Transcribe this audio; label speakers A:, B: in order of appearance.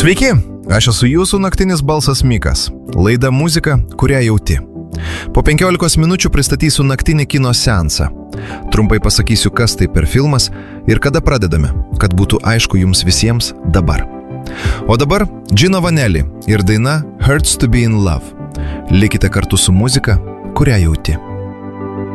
A: Sveiki, aš esu jūsų naktinis balsas Mikas. Laida muzika, kurią jauti. Po 15 minučių pristatysiu naktinį kino seansą. Trumpai pasakysiu, kas tai per filmas ir kada pradedame, kad būtų aišku jums visiems dabar. O dabar Gino Vanelli ir daina Hurts to be in Love. Likite kartu su muzika, kurią jauti.